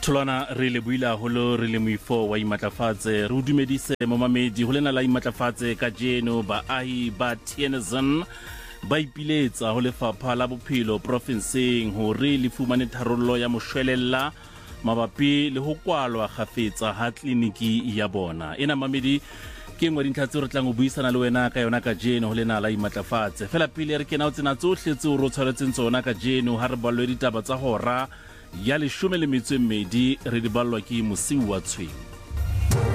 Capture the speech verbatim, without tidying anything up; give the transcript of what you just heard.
Tholwana re le buila holo re le moifo wa imatlafatse re o dumedise mo mamedi ho lena la imatlafatse ka jeno baahi ba Tienerton ba ipiletsa ho lefapha la bophelo provinceng hore le fumane tharollo ya moshwelella mabapi le ho kwalwa khafetsa ha kliniki ya bona. Ena mamedi ke ngwe dintlha tse re tlang ho buisana le wena ka yona ka jeno ho lena la imatlafatse. Fela pele re kena ho tsena tsohle tse o re tshwaretseng tsona ka jeno ha re ballwe ditaba tsa hora ya leshome le metso e mmedi re di ballwa ke Mosiu wa Tshweu.